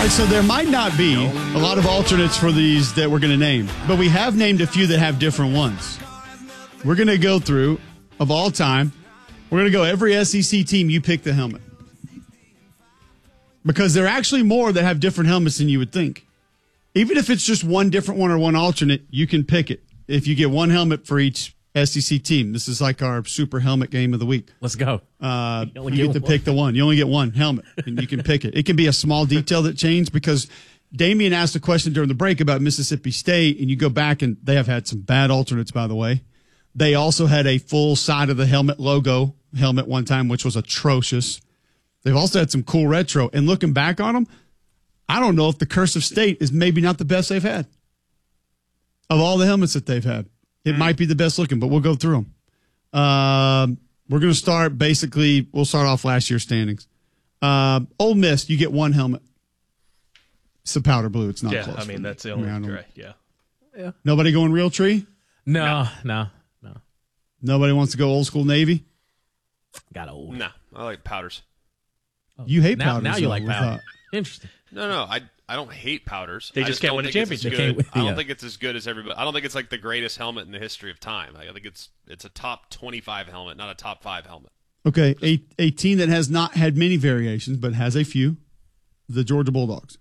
right, so there might not be a lot of alternates for these that we're going to name, but we have named a few that have different ones. We're going to go through, of all time, we're going to go every SEC team, you pick the helmet. Because there are actually more that have different helmets than you would think. Even if it's just one different one or one alternate, you can pick it. If you get one helmet for each SEC team. This is like our super helmet game of the week. Let's go. You get to pick the one. You only get one helmet, and you can pick it. It can be a small detail that changed because Damian asked a question during the break about Mississippi State, and you go back, and they have had some bad alternates, by the way. They also had a full side of the helmet logo helmet one time, which was atrocious. They've also had some cool retro. And looking back on them, I don't know if the Curse of State is maybe not the best they've had. Of all the helmets that they've had, it might be the best looking, but we'll go through them. We're going to start basically, we'll start off last year's standings. Ole Miss, you get one helmet. It's a powder blue. It's not close. Yeah, I mean, that's the only right. Yeah. Nobody going real tree? No. Nobody wants to go old school Navy? Got old. No, I like powders. You hate powders. Now you like powder. Interesting. No, I don't hate powders. They just can't win a championship. I don't think it's as good as everybody. I don't think it's like the greatest helmet in the history of time. I think it's a top 25 helmet, not a top 5 helmet. Okay, a team that has not had many variations, but has a few, the Georgia Bulldogs.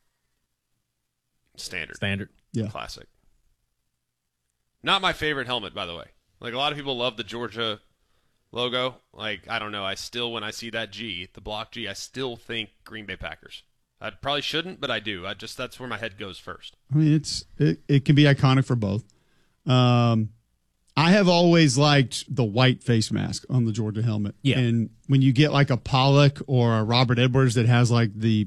Standard. Yeah. Classic. Not my favorite helmet, by the way. Like, a lot of people love the Georgia logo. Like, I don't know. I still, when I see that G, the block G, I still think Green Bay Packers. I probably shouldn't, but I do. That's where my head goes first. I mean, it can be iconic for both. I have always liked the white face mask on the Georgia helmet. Yeah. And when you get like a Pollock or a Robert Edwards that has like the,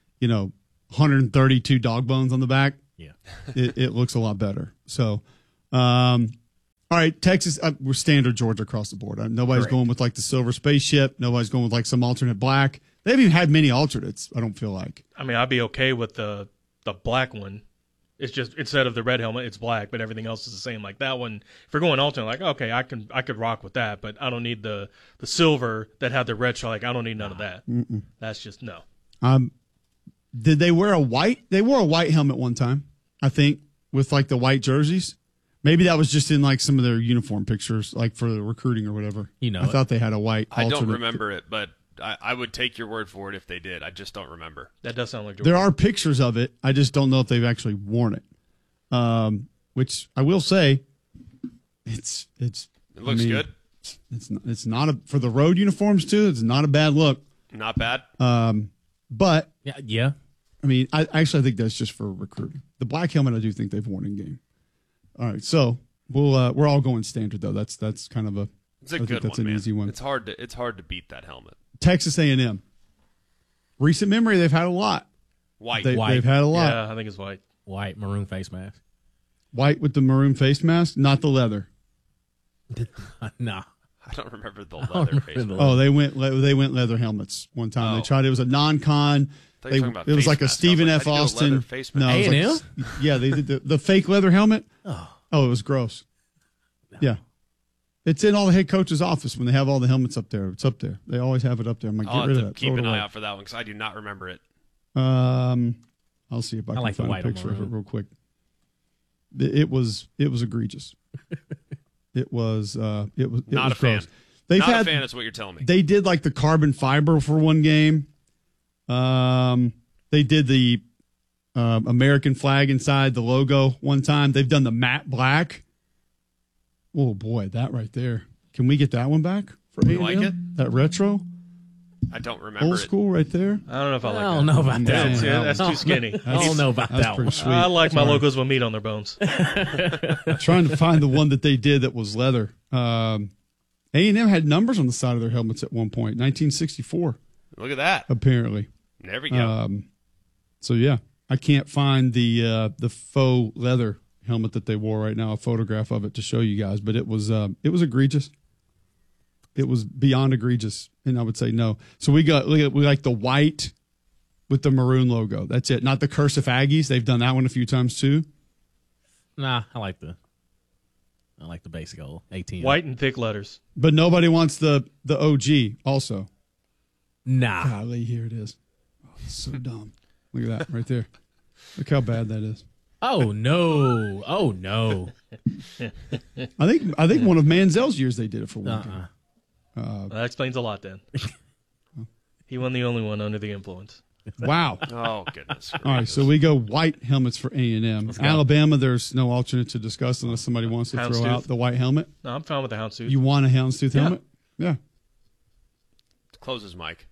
132 dog bones on the back, it looks a lot better. So, all right, Texas, we're standard Georgia across the board. Nobody's going with like the silver spaceship. Nobody's going with like some alternate black. They haven't even had many alternates, I don't feel like. I mean, I'd be okay with the black one. It's just instead of the red helmet, it's black, but everything else is the same. Like that one, if we're going alternate, like okay, I could rock with that, but I don't need the silver that had the retro. Like I don't need none of that. That's just no. Did they wear a white? They wore a white helmet one time, I think, with like the white jerseys. Maybe that was just in like some of their uniform pictures, like for the recruiting or whatever. I thought they had a white. I don't remember it, but I would take your word for it if they did. I just don't remember. That does sound like Georgia. There are pictures of it. I just don't know if they've actually worn it. Which I will say, it looks good. It's not for the road uniforms too. It's not a bad look. Not bad. But yeah. I mean, I actually think that's just for recruiting. The black helmet, I do think they've worn in game. All right, so we're all going standard though. That's kind of it's a good one. That's an easy one. It's hard to beat that helmet. Texas A&M. Recent memory, they've had a lot. White. They've had a lot. Yeah, I think it's white. White maroon face mask. White with the maroon face mask, not the leather. Nah. I don't remember the leather face mask. Oh, they went leather helmets one time. They tried. It was a non-con. It was like a Stephen F. Austin. No, A&M? Yeah, they did the fake leather helmet. Oh, it was gross. No. Yeah. It's in all the head coach's office when they have all the helmets up there. It's up there. They always have it up there. I'm like, get rid of that. Keep an eye out for that one because I do not remember it. I'll see if I can find a picture of it real quick. It was egregious. It was not a fan. They've not had, a fan. Is what you're telling me. They did like the carbon fiber for one game. They did the American flag inside the logo one time. They've done the matte black. Oh boy, that right there. Can we get that one back for you like it? That retro? I don't remember. Old school right there. I don't know if I like that. I don't know about that. That's too skinny. I don't know about that one. Sweet. I like my logos with meat on their bones. Trying to find the one that they did that was leather. A&M had numbers on the side of their helmets at one point, 1964. Look at that. Apparently. There we go. So yeah, I can't find the faux leather helmet that they wore right now, a photograph of it to show you guys, but it was egregious. It was beyond egregious, and I would say no. So we like the white with the maroon logo. That's it. Not the Cursive Aggies. They've done that one a few times too. Nah, I like the basic old ATM. White and thick letters. But nobody wants the OG also. Nah. Golly, here it is. Oh, it's so dumb. Look at that right there. Look how bad that is. Oh no! Oh no! I think one of Manziel's years they did it for one game. Well, that explains a lot then. He won the only one under the influence. Wow. Oh goodness. All right, so we go white helmets for A&M. Alabama, there's no alternate to discuss unless somebody wants to throw out the white helmet. No, I'm fine with the houndstooth. You want a houndstooth helmet? Yeah. Close his mic.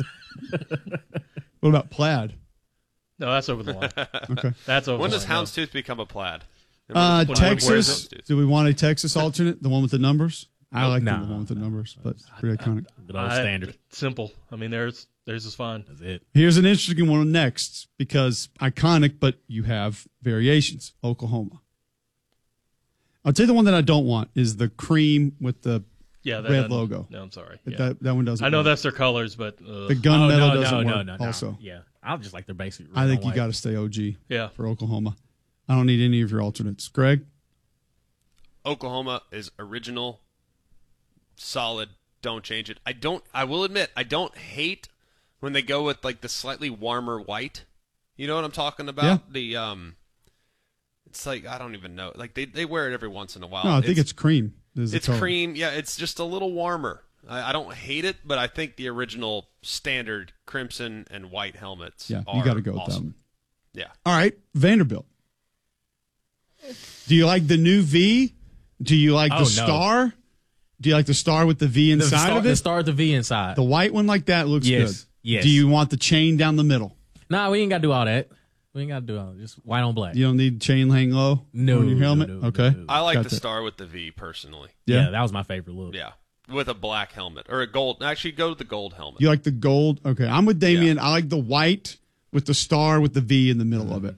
What about plaid? No, that's over the line. Okay. That's over When the does line. houndstooth become a plaid? Texas. Houndstooth? Do we want a Texas alternate? The one with the numbers? I like No. the one with the numbers, but it's pretty iconic. Good old standard. Simple. I mean, theirs is fine. That's it. Here's an interesting one next because iconic, but you have variations. Oklahoma. I'll tell you the one that I don't want is the cream with the Yeah, that red doesn't- logo. No, I'm sorry. Yeah. That one doesn't. I know work. that's their colors, but The gunmetal doesn't work. no. Also, Yeah, I'll just like their basic. I think red you and got white. to stay OG yeah. for Oklahoma. I don't need any of your alternates. Greg? Oklahoma is original, solid. Don't change it. I will admit, I don't hate when they go with like the slightly warmer white. You know what I'm talking about? Yeah. It's like I don't even know. Like they wear it every once in a while. No, I think it's cream. is the it's color. cream. Yeah, it's just a little warmer. I don't hate it, but I think the original standard crimson and white helmets. Yeah, are you got to go with awesome. that one. Yeah. All right, Vanderbilt. Do you like the new V? Do you like Oh, the no. star? Do you like the star with the V inside of The it? star with the V inside. The white one like that looks Yes, good. yes. Do you want the chain down the middle? Nah, we ain't got to do all that. We ain't got to do all that. Just white on black. You don't need chain hang low No, on your helmet? no, okay. no. I like Got the that. star with the V personally. Yeah, that was my favorite look. Yeah, with a black helmet or a gold. Actually, go to the gold helmet. You like the gold? Okay. I'm with Damien. I like the white with the star with the V in the middle of it.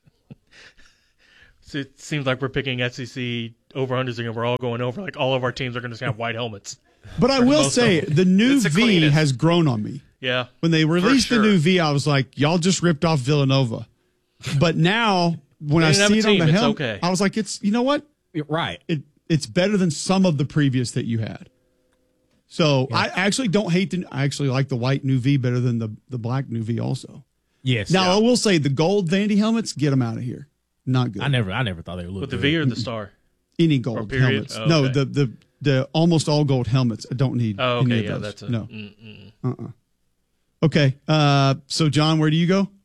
So it seems like we're picking SEC over-unders and we're all going over. Like all of our teams are going to have white helmets. But I will most say of the new It's the V cleanest. has grown on me. Yeah. When they released sure. the new V, I was like, y'all just ripped off Villanova. But now when I They didn't have see a it on team. the It's helmet, okay. I was like, it's you know what? Right. It's better than some of the previous that you had. So I actually don't hate I actually like the white new V better than the black new V also. Yes. Now I will say the gold Vandy helmets, get them out of here. Not good. I never thought they would look With the good. V or the star? Any Or gold period? helmets. Oh, No, okay. the almost all gold helmets. I don't need Oh, any okay. of Yeah, those. that's a. No. Okay. So John, where do you go?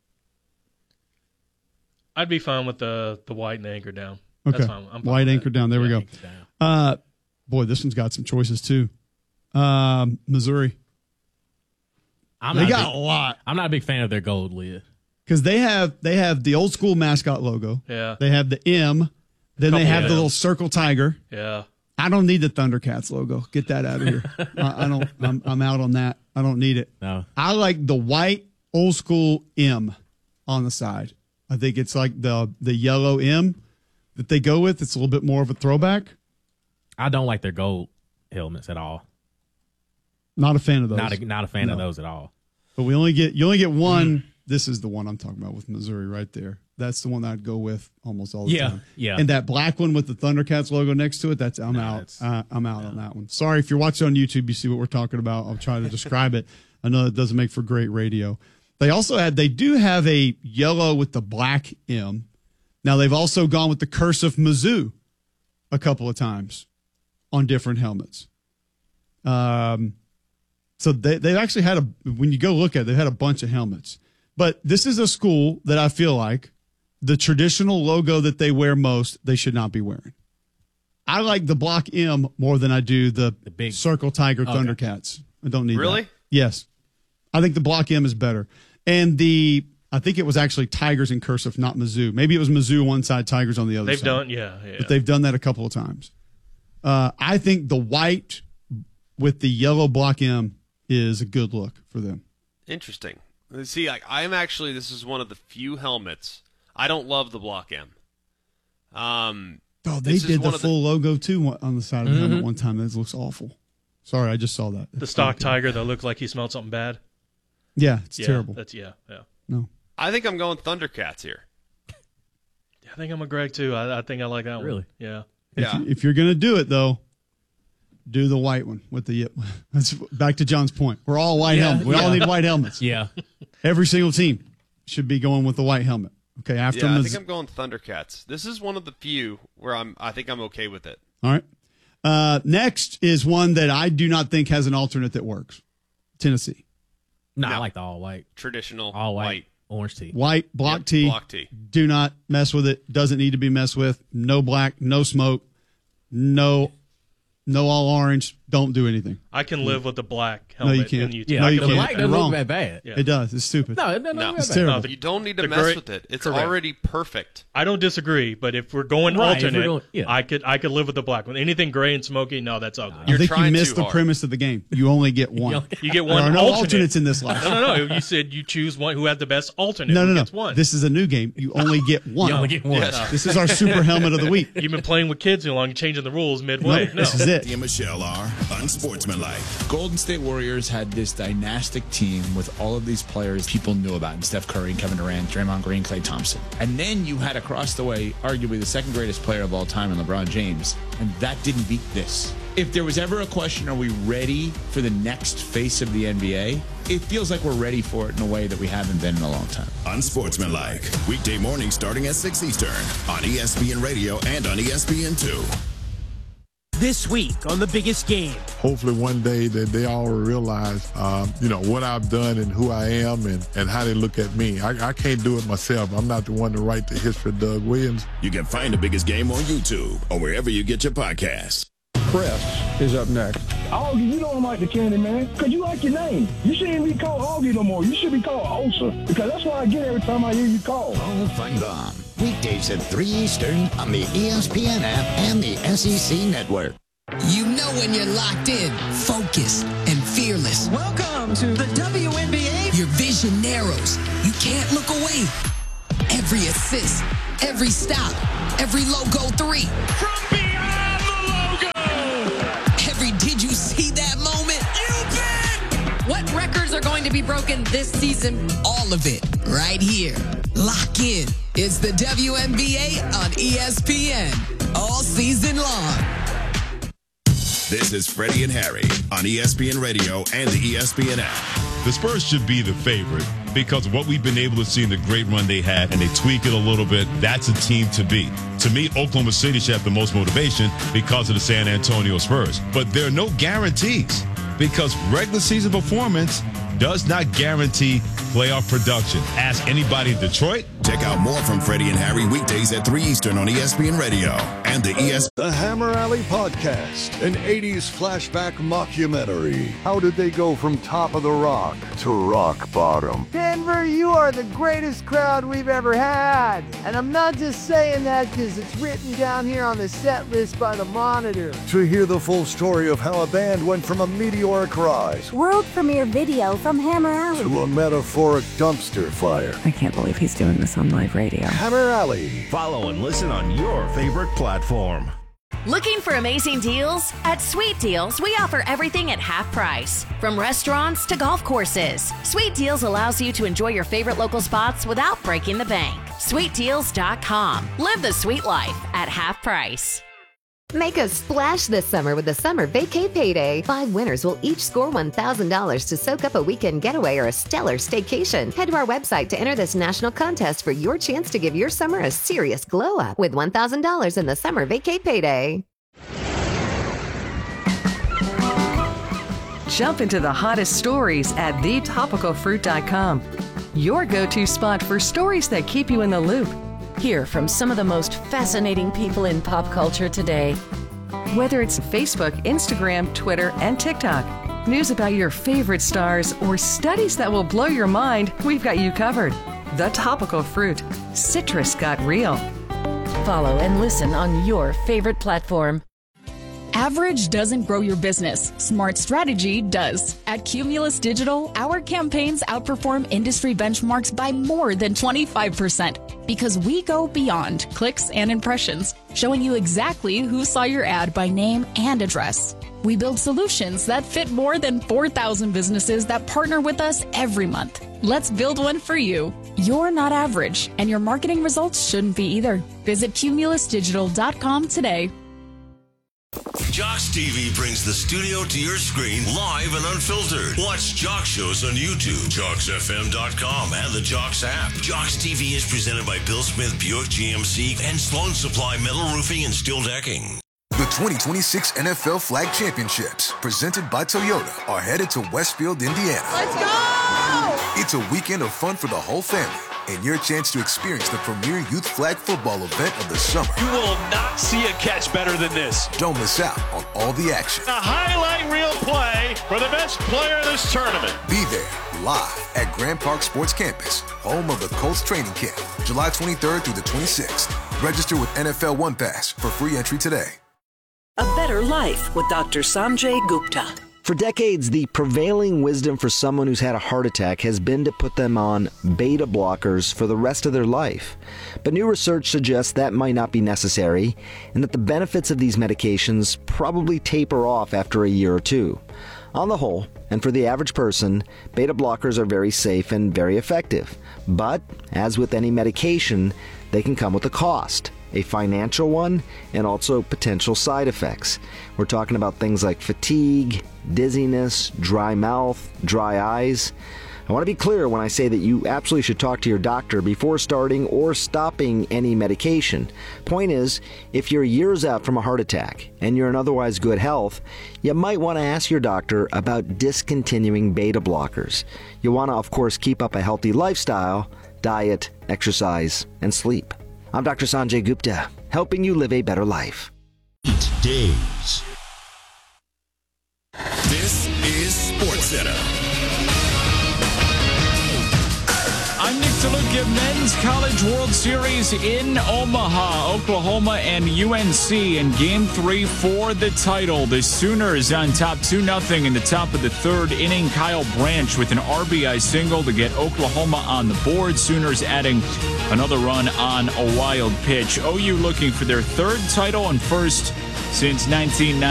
I'd be fine with the white and the anchor down. Okay. That's fine. I'm fine White with anchor that. down. There we Yeah, go. anchor down. Boy, this one's got some choices too. Missouri. I'm They not got big- a lot I'm not a big fan of their gold lid. because they have the old school mascot logo. Yeah. They have the M. Then they Couple have of the them. little circle tiger. Yeah. I don't need the Thundercats logo. Get that out of here. I don't. I'm out on that. I don't need it. No. I like the white old school M on the side. I think it's like the yellow M that they go with. It's a little bit more of a throwback. I don't like their gold helmets at all. Not a fan of those. Not a fan of No. those at all. But you only get one. This is the one I'm talking about with Missouri right there. That's the one that I'd go with almost all the Yeah, time. yeah. And that black one with the Thundercats logo next to it, I'm out. I'm out on that one. Sorry if you're watching on YouTube, you see what we're talking about. I'll try to describe it. I know it doesn't make for great radio. They do have a yellow with the black M. Now they've also gone with the cursive Mizzou a couple of times on different helmets. So they've actually had when you go look at it, they've had a bunch of helmets. But this is a school that I feel like the traditional logo that they wear most, they should not be wearing. I like the block M more than I do the big Circle Tiger Thundercats. I don't need Really? that. Yes. I think the block M is better. And I think it was actually Tigers in cursive, not Mizzou. Maybe it was Mizzou on one side, Tigers on the other They've side. done, yeah. But they've done that a couple of times. I think the white with the yellow block M is a good look for them. Interesting. See, this is one of the few helmets. I don't love the block M. Oh, they This is did the one of the- full logo too on the side of the helmet one time. That looks awful. Sorry, I just saw that. The stock tiger that looked like he smelled something bad. Yeah, it's Yeah, terrible. yeah. No. I think I'm going Thundercats here. I think I'm a Greg too. I think I like that one. Really? Yeah. If you're gonna do it though, do the white one with the. That's back to John's point. We're all white helmets. We all need white helmets. Yeah. Every single team. should be going with the white helmet. Okay, after I think I'm going Thundercats. This is one of the few where I think I'm okay with it. All right. Next is one that I do not think has an alternate that works. Tennessee. No, I like the all white. Traditional All white. Orange tee. White, block tee. Block tee. Do not mess with it. Doesn't need to be messed with. No black, no smoke, no all orange. Don't do anything. I can live with the black No, you helmet. can't. in Utah. Yeah, No, you the can't. black You're doesn't wrong. look that bad. Yeah. It does. It's stupid. No, it doesn't No. look It's that bad. terrible. You don't need to The mess gray- with it. It's correct. already perfect. I don't disagree, but if we're going Right, if we're alternate, going- yeah. I could live with the black one. Anything gray and smoky, no, that's ugly. I You're think you trying missed too the hard. premise of the game. You only get one. You get There one are no alternate. alternates in this life. No. You said you choose one who had the best alternate. No. Who gets one? This is a new game. You only get one. You only get one. Yes. This is our super helmet of the week. You've been playing with kids too long. You're changing the rules midway. Nope, this is it. and Michelle are unsportsmanlike. Golden State Warriors had this dynastic team with all of these players people knew about, and Steph Curry, Kevin Durant, Draymond Green, Klay Thompson. And then you had across the way, arguably the second greatest player of all time in LeBron James, and that didn't beat this. If there was ever a question, are we ready for the next face of the NBA? It feels like we're ready for it in a way that we haven't been in a long time. Unsportsmanlike. Weekday mornings starting at 6 Eastern on ESPN Radio and on ESPN2. This week on The Biggest Game. Hopefully one day that they all realize, what I've done and who I am and how they look at me. I can't do it myself. I'm not the one to write the history of Doug Williams. You can find The Biggest Game on YouTube or wherever you get your podcasts. Press is up next. Augie, you don't like the candy, man, because you like your name. You shouldn't be called Augie no more. You should be called Osa, because that's what I get every time I hear you call. All Fun Bomb. Weekdays at 3 Eastern on the ESPN app and the SEC Network. You know when you're locked in, focused, and fearless. Welcome to the WNBA. Your vision narrows. You can't look away. Every assist, every stop, every logo three. From beyond the logo. Every did you see that moment? You bet. What records are going to be broken this season? All of it right here. Lock in. It's the WNBA on ESPN all season long. This is Freddie and Harry on ESPN Radio and the ESPN app. The Spurs should be the favorite because of what we've been able to see in the great run they had, and they tweak it a little bit. That's a team to beat. To me, Oklahoma City should have the most motivation because of the San Antonio Spurs. But there are no guarantees because regular season performance does not guarantee playoff production. Ask anybody in Detroit. Check out more from Freddie and Harry weekdays at 3 Eastern on ESPN Radio and the ESPN. The Hammer Alley Podcast, an 80s flashback mockumentary. How did they go from top of the rock to rock bottom? Denver, you are the greatest crowd we've ever had. And I'm not just saying that because it's written down here on the set list by the Monitor. To hear the full story of how a band went from a meteoric rise, world premiere video from Hammer Alley, to a metaphoric dumpster fire. I can't believe he's doing this on live radio. Hammer Alley. Follow and listen on your favorite platform. Looking for amazing deals? At Sweet Deals, we offer everything at half price. From restaurants to golf courses, Sweet Deals allows you to enjoy your favorite local spots without breaking the bank. SweetDeals.com. Live the sweet life at half price. Make a splash this summer with the Summer Vacay Payday. 5 winners will each score $1,000 to soak up a weekend getaway or a stellar staycation. Head to our website to enter this national contest for your chance to give your summer a serious glow up with $1,000 in the Summer Vacay Payday. Jump into the hottest stories at thetopicalfruit.com. Your go-to spot for stories that keep you in the loop. Hear from some of the most fascinating people in pop culture today. Whether it's Facebook, Instagram, Twitter, and TikTok, news about your favorite stars, or studies that will blow your mind, we've got you covered. The Topical Fruit. Citrus got real. Follow and listen on your favorite platform. Average doesn't grow your business. Smart strategy does. At Cumulus Digital, our campaigns outperform industry benchmarks by more than 25% because we go beyond clicks and impressions, showing you exactly who saw your ad by name and address. We build solutions that fit more than 4,000 businesses that partner with us every month. Let's build one for you. You're not average, and your marketing results shouldn't be either. Visit cumulusdigital.com today. Jocks TV brings the studio to your screen live and unfiltered. Watch Jocks shows on YouTube, JocksFM.com, and the Jocks app. Jocks TV is presented by Bill Smith Buick GMC and Sloan Supply Metal Roofing and Steel Decking. The 2026 NFL Flag Championships, presented by Toyota, are headed to Westfield, Indiana. Let's go! It's a weekend of fun for the whole family and your chance to experience the premier youth flag football event of the summer. You will not see a catch better than this. Don't miss out on all the action. A highlight reel play for the best player in this tournament. Be there live at Grand Park Sports Campus, home of the Colts training camp, July 23rd through the 26th. Register with NFL One Pass for free entry today. A better life with Dr. Sanjay Gupta. For decades, the prevailing wisdom for someone who's had a heart attack has been to put them on beta blockers for the rest of their life. But new research suggests that might not be necessary, and that the benefits of these medications probably taper off after a year or two. On the whole, and for the average person, beta blockers are very safe and very effective. But, as with any medication, they can come with a cost. A financial one, and also potential side effects. We're talking about things like fatigue, dizziness, dry mouth, dry eyes. I want to be clear when I say that you absolutely should talk to your doctor before starting or stopping any medication. Point is, if you're years out from a heart attack and you're in otherwise good health, you might want to ask your doctor about discontinuing beta blockers. You want to, of course, keep up a healthy lifestyle, diet, exercise, and sleep. I'm Dr. Sanjay Gupta, helping you live a better life. 8 days. This is SportsCenter. I'm Nick DeLuca. Men's College World Series in Omaha, Oklahoma and UNC in Game 3 for the title. The Sooners on top 2-0 in the top of the third inning. Kyle Branch with an RBI single to get Oklahoma on the board. Sooners adding another run on a wild pitch. OU looking for their third title and first since 1990.